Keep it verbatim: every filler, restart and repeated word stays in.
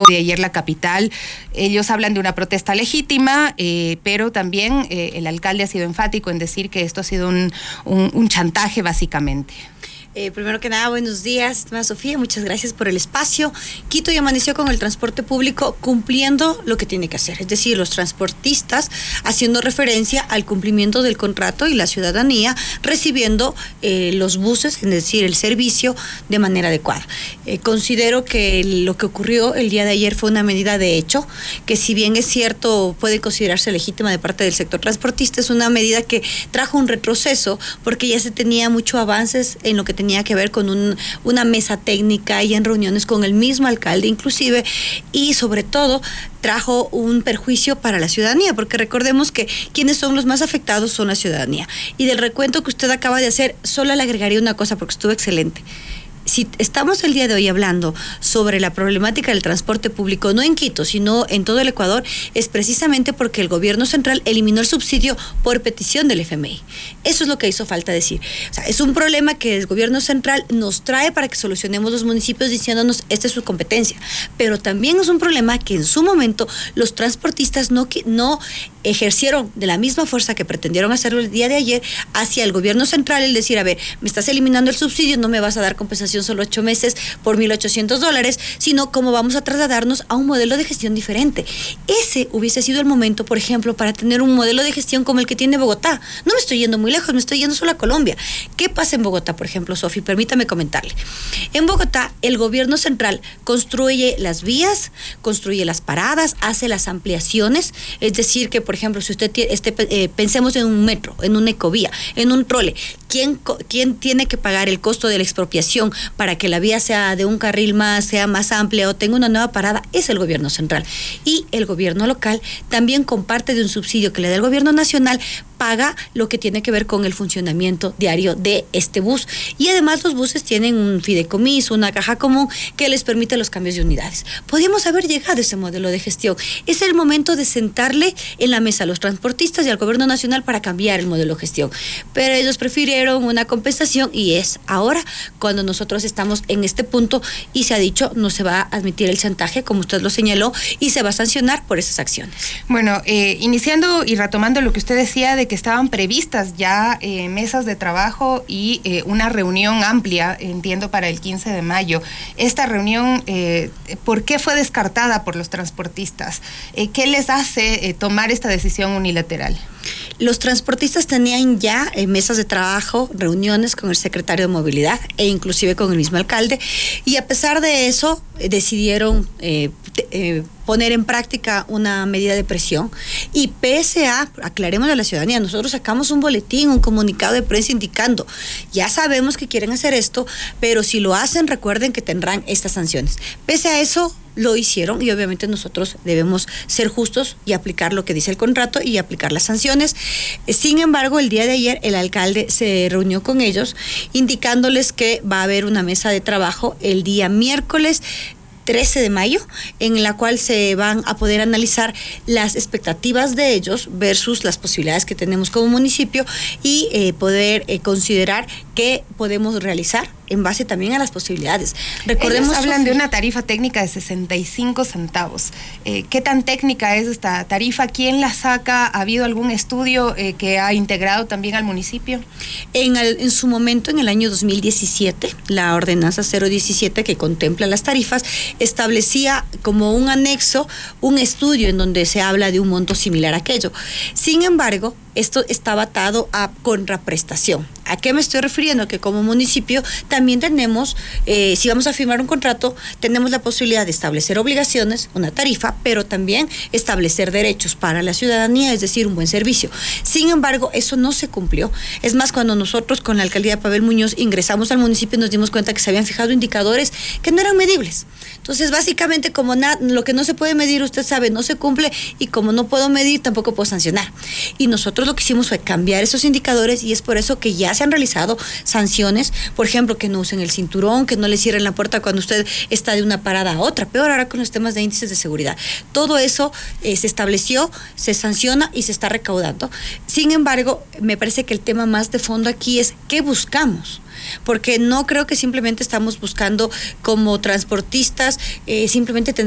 de ayer la capital. Ellos hablan de una protesta legítima, eh, pero también eh, el alcalde ha sido enfático en decir que esto ha sido un, un, un chantaje básicamente. Eh, primero que nada, buenos días, estimada Sofía, muchas gracias por el espacio. Quito ya amaneció con el transporte público cumpliendo lo que tiene que hacer, es decir, los transportistas haciendo referencia al cumplimiento del contrato y la ciudadanía recibiendo eh, los buses, es decir, el servicio de manera adecuada. Eh, considero que lo que ocurrió el día de ayer fue una medida de hecho, que si bien es cierto puede considerarse legítima de parte del sector transportista, es una medida que trajo un retroceso porque ya se tenía muchos avances en lo que tenía que ver con un, una mesa técnica y en reuniones con el mismo alcalde inclusive, y sobre todo trajo un perjuicio para la ciudadanía, porque recordemos que quienes son los más afectados son la ciudadanía. Y del recuento que usted acaba de hacer, solo le agregaría una cosa porque estuvo excelente. Si estamos el día de hoy hablando sobre la problemática del transporte público, no en Quito, sino en todo el Ecuador, es precisamente porque el gobierno central eliminó el subsidio por petición del F M I. Eso es lo que hizo falta decir. O sea, es un problema que el gobierno central nos trae para que solucionemos los municipios diciéndonos esta es su competencia, pero también es un problema que en su momento los transportistas no, no ejercieron de la misma fuerza que pretendieron hacerlo el día de ayer hacia el gobierno central, el decir, a ver, me estás eliminando el subsidio, no me vas a dar compensación solo ocho meses por mil ochocientos dólares, sino cómo vamos a trasladarnos a un modelo de gestión diferente. Ese hubiese sido el momento, por ejemplo, para tener un modelo de gestión como el que tiene Bogotá. No me estoy yendo muy lejos, me estoy yendo solo a Colombia. ¿Qué pasa en Bogotá, por ejemplo, Sofi? Permítame comentarle. En Bogotá, el gobierno central construye las vías, construye las paradas, hace las ampliaciones, es decir, que, por ejemplo, si usted tiene, este, eh, pensemos en un metro, en una ecovía, en un trole, ¿quién, ¿quién tiene que pagar el costo de la expropiación para que la vía sea de un carril más, sea más amplia o tenga una nueva parada? Es el gobierno central. Y el gobierno local también comparte de un subsidio que le da el gobierno nacional, paga lo que tiene que ver con el funcionamiento diario de este bus. Y además los buses tienen un fideicomiso, una caja común que les permite los cambios de unidades. Podríamos haber llegado a ese modelo de gestión. Es el momento de sentarle en la mesa a los transportistas y al gobierno nacional para cambiar el modelo de gestión. Pero ellos prefirieron una compensación y es ahora cuando nosotros estamos en este punto y se ha dicho no se va a admitir el chantaje, como usted lo señaló, y se va a sancionar por esas acciones. Bueno, eh, iniciando y retomando lo que usted decía de que estaban previstas ya eh, mesas de trabajo y eh, una reunión amplia, entiendo, para el quince de mayo. Esta reunión, eh, ¿por qué fue descartada por los transportistas? Eh, ¿Qué les hace eh, tomar esta decisión unilateral? Los transportistas tenían ya eh, mesas de trabajo, reuniones con el secretario de Movilidad e inclusive con el mismo alcalde, y a pesar de eso eh, decidieron eh, eh, poner en práctica una medida de presión. Y pese a, aclaremos a la ciudadanía, nosotros sacamos un boletín, un comunicado de prensa indicando, ya sabemos que quieren hacer esto, pero si lo hacen recuerden que tendrán estas sanciones. Pese a eso, lo hicieron y obviamente nosotros debemos ser justos y aplicar lo que dice el contrato y aplicar las sanciones. Sin embargo, el día de ayer el alcalde se reunió con ellos indicándoles que va a haber una mesa de trabajo el día miércoles trece de mayo, en la cual se van a poder analizar las expectativas de ellos versus las posibilidades que tenemos como municipio y eh, poder eh, considerar qué podemos realizar en base también a las posibilidades. Recordemos, ellos hablan de una tarifa técnica de sesenta y cinco centavos. Eh, ¿Qué tan técnica es esta tarifa? ¿Quién la saca? ¿Ha habido algún estudio eh, que ha integrado también al municipio? En, el, en su momento, en el año dos mil diecisiete, la ordenanza cero diecisiete que contempla las tarifas establecía como un anexo un estudio en donde se habla de un monto similar a aquello. Sin embargo, esto estaba atado a contraprestación. ¿A qué me estoy refiriendo? Que como municipio también tenemos, eh, si vamos a firmar un contrato, tenemos la posibilidad de establecer obligaciones, una tarifa, pero también establecer derechos para la ciudadanía, es decir, un buen servicio. Sin embargo, eso no se cumplió. Es más, cuando nosotros con la alcaldía de Pavel Muñoz ingresamos al municipio, nos dimos cuenta que se habían fijado indicadores que no eran medibles. Entonces, básicamente, como na- lo que no se puede medir, usted sabe, no se cumple, y como no puedo medir, tampoco puedo sancionar. Y nosotros lo que hicimos fue cambiar esos indicadores y es por eso que ya se han realizado sanciones, por ejemplo, que no usen el cinturón, que no le cierren la puerta cuando usted está de una parada a otra, peor ahora con los temas de índices de seguridad. Todo eso eh, se estableció, se sanciona y se está recaudando. Sin embargo, me parece que el tema más de fondo aquí es ¿qué buscamos? Porque no creo que simplemente estamos buscando como transportistas eh, simplemente tener